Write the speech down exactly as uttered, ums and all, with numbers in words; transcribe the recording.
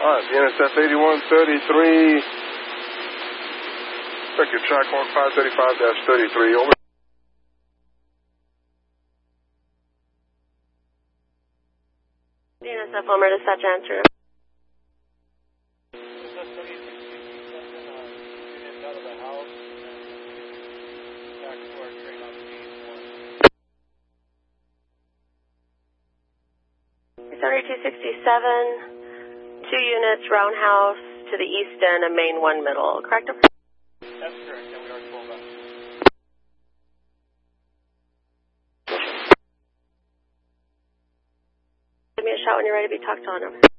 Alright, B N S F eighty-one thirty-three. Check your track on five thirty-five dash thirty-three. Over. B N S F Homer, dispatch answer. thirty-two sixty-seven, two units, roundhouse to the east end of main one middle, correct? That's correct, and we are twelve up. Give me a shot when you're ready to be talked on. Over.